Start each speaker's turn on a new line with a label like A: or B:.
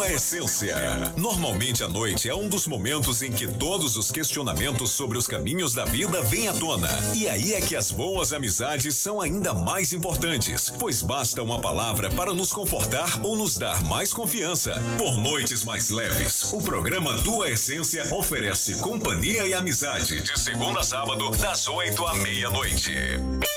A: Tua Essência. Normalmente a noite é um dos momentos em que todos os questionamentos sobre os caminhos da vida vêm à tona. E aí é que as boas amizades são ainda mais importantes, pois basta uma palavra para nos confortar ou nos dar mais confiança. Por noites mais leves, o programa Tua Essência oferece companhia e amizade de segunda a sábado, das 8 à meia-noite.